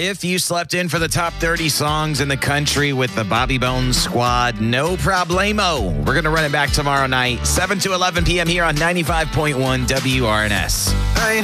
If you slept in for the top 30 songs in the country with the Bobby Bones Squad, no problemo. We're going to run it back tomorrow night, 7 to 11 p.m. here on 95.1 WRNS.